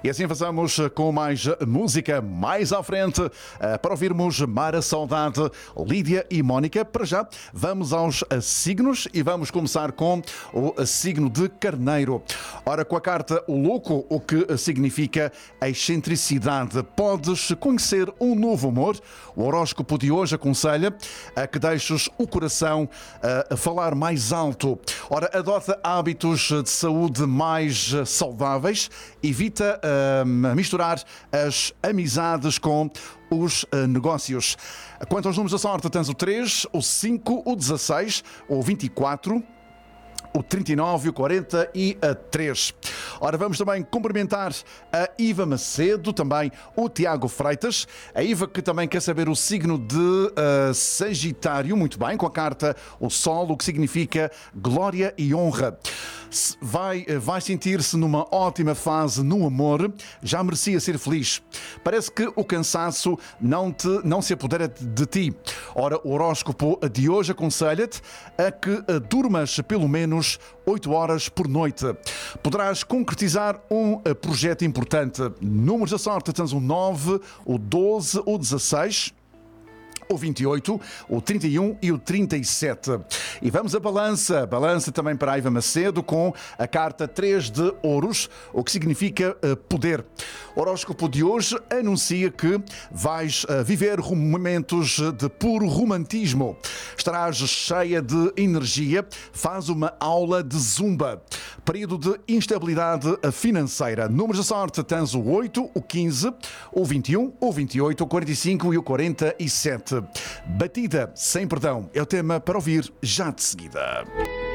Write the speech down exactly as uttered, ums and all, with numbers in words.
E assim avançamos com mais música mais à frente para ouvirmos Mara Saudade, Lídia e Mónica. Para já, vamos aos signos e vamos começar com o signo de Carneiro. Ora, com a carta O Louco, o que significa a excentricidade. Podes conhecer um novo amor. O horóscopo de hoje aconselha a que deixes o coração a falar mais alto. Ora, adota hábitos de saúde mais saudáveis. Evita uh, misturar as amizades com os uh, negócios. Quanto aos números da sorte, tens o três, o cinco, o dezasseis, o vinte e quatro, o trinta e nove e o quarenta e três. Ora, vamos também cumprimentar a Iva Macedo, também o Tiago Freitas. A Iva que também quer saber o signo de uh, Sagitário, muito bem, com a carta o Sol, o que significa glória e honra. Vai, vai sentir-se numa ótima fase no amor, já merecia ser feliz. Parece que o cansaço não, te, não se apodera de ti. Ora, o horóscopo de hoje aconselha-te a que durmas pelo menos oito horas por noite. Poderás concretizar um projeto importante. Números da sorte, tens o nove, o doze, o dezasseis, o vinte e oito, o trinta e um e o trinta e sete. E vamos à balança. Balança também para a Iva Macedo com a carta três de ouros, o que significa poder. O horóscopo de hoje anuncia que vais viver momentos de puro romantismo. Estarás cheia de energia. Faz uma aula de zumba. Período de instabilidade financeira. Números da sorte, tens o oito, o quinze, o vinte e um, o vinte e oito, o quarenta e cinco e o quarenta e sete. Batida sem perdão é o tema para ouvir já de seguida.